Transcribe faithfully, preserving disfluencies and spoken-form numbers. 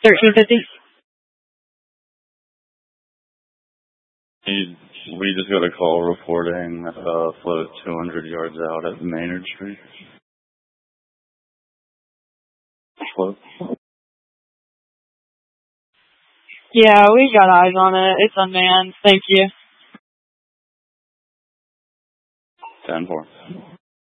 thirteen fifty. We just got a call reporting uh, float two hundred yards out at Maynard Street. Float. Yeah, we got eyes on it. It's unmanned. Thank you. ten four.